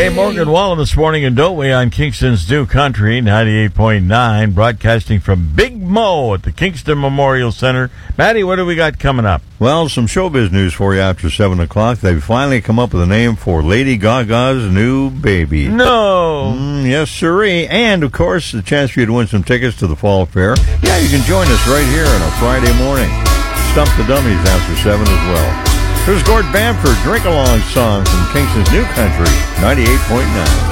Hey, Morgan Wallen this morning in Doe on Kingston's New Country, 98.9, broadcasting from Big Mo at the Kingston Memorial Center. Matty, what do we got coming up? Well, some showbiz news for you after 7 o'clock. They've finally come up with a name for Lady Gaga's new baby. No! Yes, sirree. And, of course, the chance for you to win some tickets to the Fall Fair. Yeah, you can join us right here on a Friday morning. Stump the Dummies after 7 as well. Here's Gord Bamford, Drink Along song from Kingston's New Country, 98.9.